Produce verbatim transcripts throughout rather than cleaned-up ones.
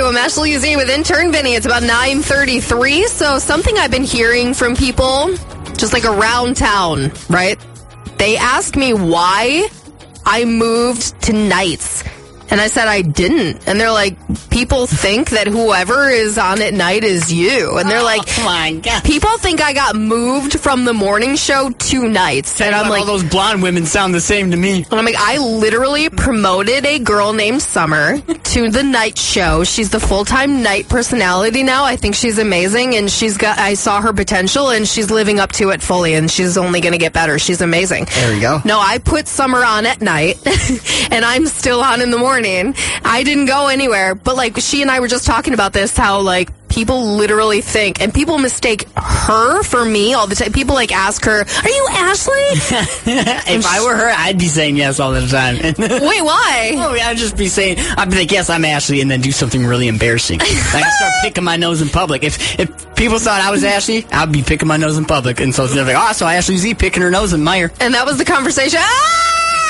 I'm Ashley Z with intern Vinny. It's about nine thirty-three. So something I've been hearing from people, just like around town, right? They ask me why I moved to nights. And I said I didn't. And they're like, people think that whoever is on at night is you. And they're like, oh my God. People think I got moved from the morning show to nights. And I'm like, all those blonde women sound the same to me. And I'm like, I literally promoted a girl named Summer to the night show. She's the full-time night personality now. I think she's amazing. And she's got, I saw her potential and she's living up to it fully. And she's only going to get better. She's amazing. There we go. No, I put Summer on at night and I'm still on in the morning. I didn't go anywhere, but like she and I were just talking about this, how like people literally think, and people mistake her for me all the time. People like ask her, "Are you Ashley?" If I were her, I'd be saying yes all the time. Wait, why? Oh, yeah, I'd just be saying, I'd be like, yes, I'm Ashley, and then do something really embarrassing. Like I'd start picking my nose in public. If if people thought I was Ashley, I'd be picking my nose in public, and so they're like, oh, so Ashley Z picking her nose in Meyer. And that was the conversation. Ah!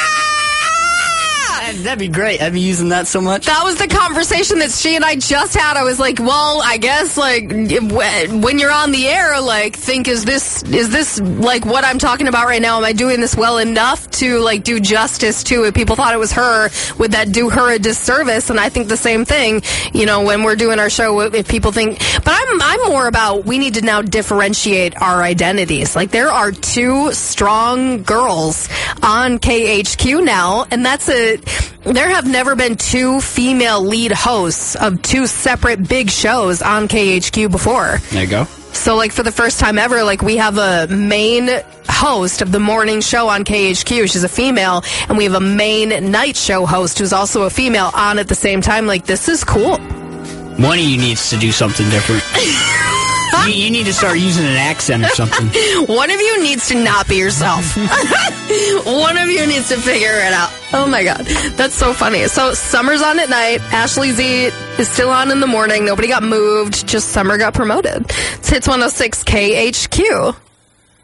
That'd be great. I'd be using that so much. That was the conversation that she and I just had. I was like, well, I guess, like, when you're on the air, like, think, is this, is this, like, what I'm talking about right now? Am I doing this well enough to, like, do justice to it? People thought it was her. Would that do her a disservice? And I think the same thing, you know, when we're doing our show, if people think, but I'm, I'm more about, we need to now differentiate our identities. Like, there are two strong girls on K H Q now, and that's a, there have never been two female lead hosts of two separate big shows on K H Q before. There you go. So, like, for the first time ever, like, we have a main host of the morning show on K H Q. She's a female. And we have a main night show host who's also a female on at the same time. Like, this is cool. One of you needs to do something different. you, you need to start using an accent or something. One of you needs to not be yourself. One of you needs to figure it out. Oh, my God. That's so funny. So, Summer's on at night. Ashley Z is still on in the morning. Nobody got moved. Just Summer got promoted. It's Hits one oh six K H Q.